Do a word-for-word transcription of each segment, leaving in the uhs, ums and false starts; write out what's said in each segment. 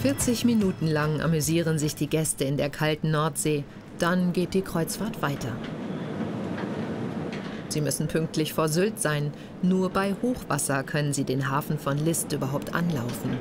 vierzig Minuten lang amüsieren sich die Gäste in der kalten Nordsee. Dann geht die Kreuzfahrt weiter. Sie müssen pünktlich vor Sylt sein. Nur bei Hochwasser können sie den Hafen von List überhaupt anlaufen.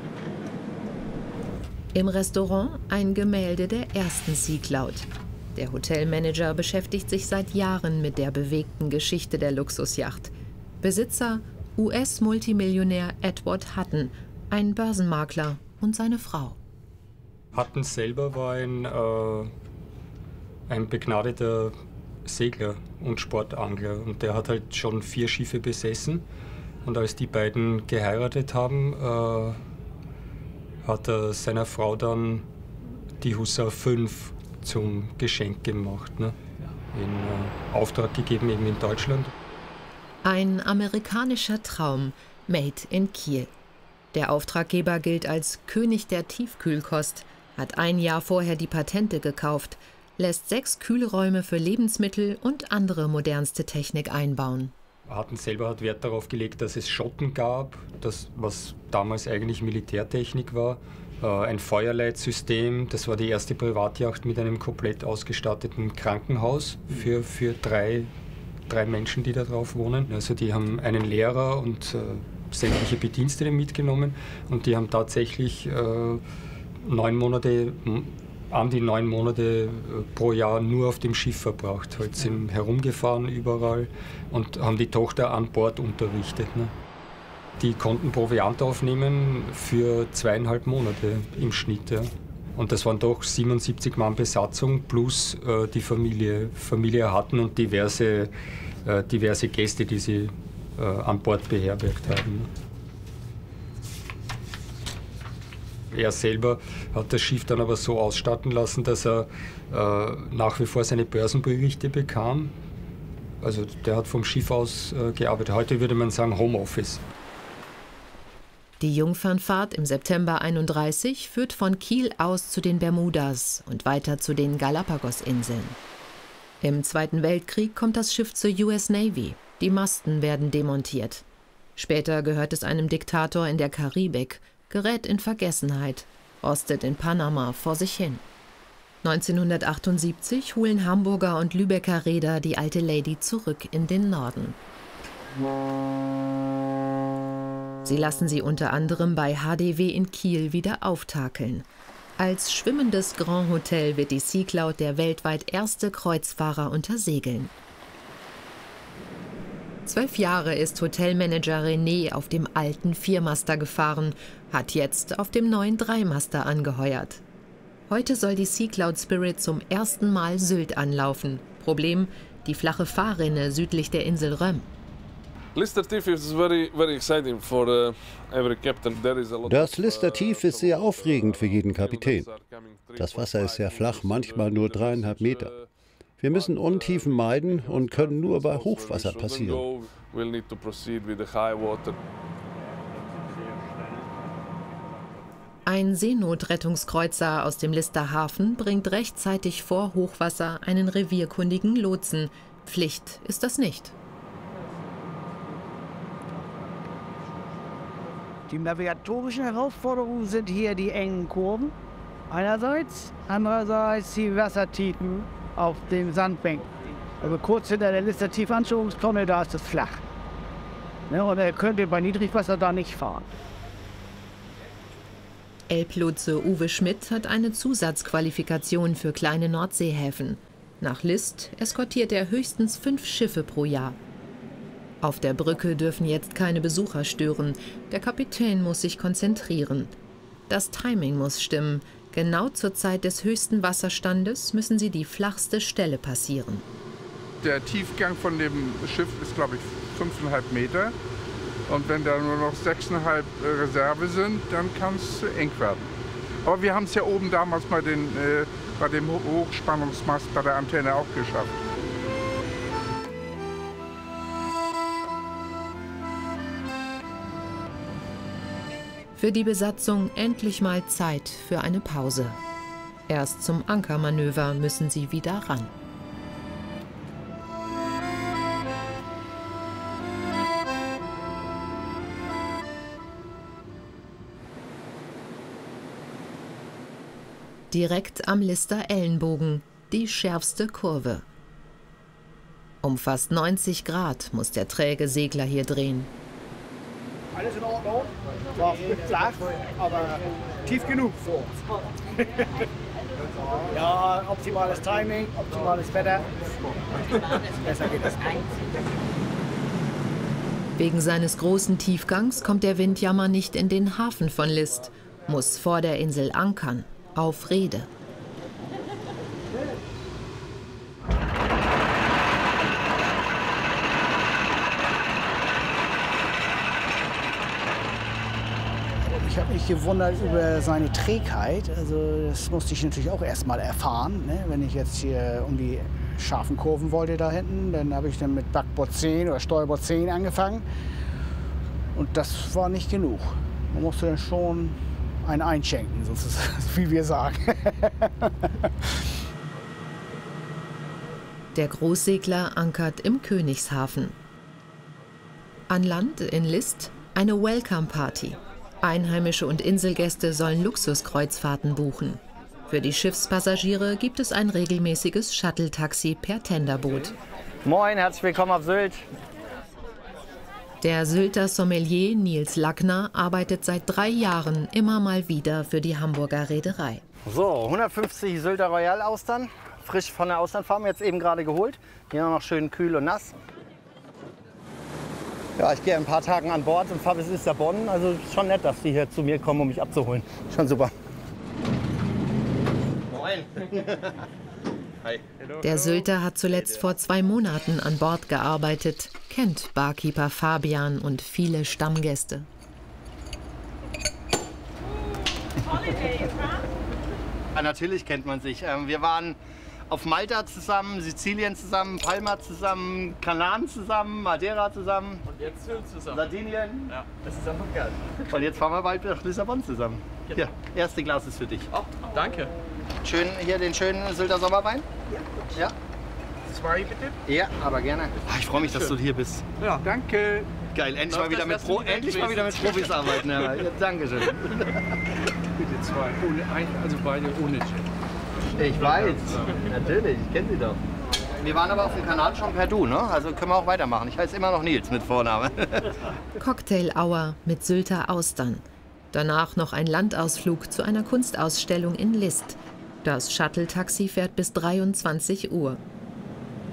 Im Restaurant ein Gemälde der ersten Sea Cloud. Der Hotelmanager beschäftigt sich seit Jahren mit der bewegten Geschichte der Luxusjacht. Besitzer U S-Multimillionär Edward Hutton, ein Börsenmakler und seine Frau. Hutton selber war ein, äh, ein begnadeter Segler und Sportangler. Und der hat halt schon vier Schiffe besessen. Und als die beiden geheiratet haben, äh, hat er seiner Frau dann die Hussar fünf zum Geschenk gemacht. Ne? In äh, Auftrag gegeben eben in Deutschland. Ein amerikanischer Traum, made in Kiel. Der Auftraggeber gilt als König der Tiefkühlkost, hat ein Jahr vorher die Patente gekauft, lässt sechs Kühlräume für Lebensmittel und andere modernste Technik einbauen. Hutton selber hat Wert darauf gelegt, dass es Schotten gab, das, was damals eigentlich Militärtechnik war. Äh, ein Feuerleitsystem, das war die erste Privatjacht mit einem komplett ausgestatteten Krankenhaus für, für drei, drei Menschen, die da drauf wohnen. Also die haben einen Lehrer und äh, sämtliche Bedienstete mitgenommen und die haben tatsächlich äh, neun Monate an die neun Monate pro Jahr nur auf dem Schiff verbracht. Halt sind herumgefahren überall und haben die Tochter an Bord unterrichtet. Ne? Die konnten Proviant aufnehmen für zweieinhalb Monate im Schnitt. Ja. Und das waren doch siebenundsiebzig Mann Besatzung plus äh, die Familie, Familie Hutton und diverse, äh, diverse Gäste, die sie äh, an Bord beherbergt haben. Ne? Er selber hat das Schiff dann aber so ausstatten lassen, dass er äh, nach wie vor seine Börsenberichte bekam. Also der hat vom Schiff aus äh, gearbeitet. Heute würde man sagen Homeoffice. Die Jungfernfahrt im September einunddreißig führt von Kiel aus zu den Bermudas und weiter zu den Galapagos-Inseln. Im Zweiten Weltkrieg kommt das Schiff zur U S Navy. Die Masten werden demontiert. Später gehört es einem Diktator in der Karibik, gerät in Vergessenheit, rostet in Panama vor sich hin. neunzehnhundertachtundsiebzig holen Hamburger und Lübecker Reeder die alte Lady zurück in den Norden. Sie lassen sie unter anderem bei H D W in Kiel wieder auftakeln. Als schwimmendes Grand Hotel wird die Sea Cloud der weltweit erste Kreuzfahrer unter Segeln. Zwölf Jahre ist Hotelmanager René auf dem alten Viermaster gefahren, hat jetzt auf dem neuen Dreimaster angeheuert. Heute soll die Sea Cloud Spirit zum ersten Mal Sylt anlaufen. Problem, die flache Fahrrinne südlich der Insel Röm. Das Lister Tief ist sehr aufregend für jeden Kapitän. Das Wasser ist sehr flach, manchmal nur dreieinhalb Meter. Wir müssen Untiefen meiden und können nur bei Hochwasser passieren. Ein Seenotrettungskreuzer aus dem Lister Hafen bringt rechtzeitig vor Hochwasser einen revierkundigen Lotsen. Pflicht ist das nicht. Die navigatorischen Herausforderungen sind hier die engen Kurven einerseits, andererseits die Wassertiefen auf den Sandbänken. Also kurz hinter der Lister Tiefanschauungstonne, da ist es flach. Ne, und er könnte bei Niedrigwasser da nicht fahren. Elblotse Uwe Schmidt hat eine Zusatzqualifikation für kleine Nordseehäfen. Nach List eskortiert er höchstens fünf Schiffe pro Jahr. Auf der Brücke dürfen jetzt keine Besucher stören. Der Kapitän muss sich konzentrieren. Das Timing muss stimmen. Genau zur Zeit des höchsten Wasserstandes müssen sie die flachste Stelle passieren. Der Tiefgang von dem Schiff ist, glaube ich, fünfeinhalb Meter. Und wenn da nur noch sechseinhalb Reserve sind, dann kann es eng werden. Aber wir haben es ja oben damals bei, den, äh, bei dem Hochspannungsmast bei der Antenne auch geschafft. Für die Besatzung endlich mal Zeit für eine Pause. Erst zum Ankermanöver müssen sie wieder ran. direkt am Lister Ellenbogen, die schärfste Kurve. Um fast neunzig Grad muss der träge Segler hier drehen. Alles in Ordnung. War flach, aber tief genug für uns. Ja, optimales Timing, optimales Wetter. Besser geht das nicht. Wegen seines großen Tiefgangs kommt der Windjammer nicht in den Hafen von List, muss vor der Insel ankern, auf Reede. Ich habe mich gewundert über seine Trägheit. Also das musste ich natürlich auch erst mal erfahren. Ne? Wenn ich jetzt hier um die scharfen Kurven wollte da hinten, dann habe ich dann mit Backbord zehn oder Steuerbord zehn angefangen. Und das war nicht genug. Man musste dann schon einen einschenken, sozusagen, wie wir sagen. Der Großsegler ankert im Königshafen. An Land in List eine Welcome-Party. Einheimische und Inselgäste sollen Luxuskreuzfahrten buchen. Für die Schiffspassagiere gibt es ein regelmäßiges Shuttle-Taxi per Tenderboot. Moin, herzlich willkommen auf Sylt. Der Sylter Sommelier Nils Lackner arbeitet seit drei Jahren immer mal wieder für die Hamburger Reederei. So, hundertfünfzig Sylter Royal Austern, frisch von der Austernfarm, jetzt eben gerade geholt. Hier noch schön kühl und nass. Ja, ich gehe in ein paar Tagen an Bord und fahre bis Lissabon. Also schon nett, dass die hier zu mir kommen, um mich abzuholen. Schon super. Moin. Hi. Der Sylter hat zuletzt vor zwei Monaten an Bord gearbeitet, kennt Barkeeper Fabian und viele Stammgäste. Ja, natürlich kennt man sich. Wir waren auf Malta zusammen, Sizilien zusammen, Palma zusammen, Kanaren zusammen, Madeira zusammen. Und jetzt Sylt zusammen. Sardinien. Ja, das ist einfach geil. Und jetzt fahren wir bald nach Lissabon zusammen. Genau. Hier, erste Glas ist für dich. Oh, danke. Schön, hier den schönen Sylter Sommerwein. Ja. Ja, Zwei bitte. ja aber gerne. Ah, ich freue mich, dass du hier bist. Ja, danke. Geil, endlich, mal Läuft wieder, das, mit dass Pro du nie weg endlich mal wieder mit bist? Profis arbeiten. Ja, ja, Dankeschön. Bitte zwei. Ohne, ein, also beide ohne Chat. Ich weiß, natürlich, ich kenne sie doch. Wir waren aber auf dem Kanal schon per Du, ne? Also können wir auch weitermachen. Ich heiße immer noch Nils mit Vorname. Cocktail Hour mit Sylter Austern. Danach noch ein Landausflug zu einer Kunstausstellung in List. Das Shuttle-Taxi fährt bis dreiundzwanzig Uhr.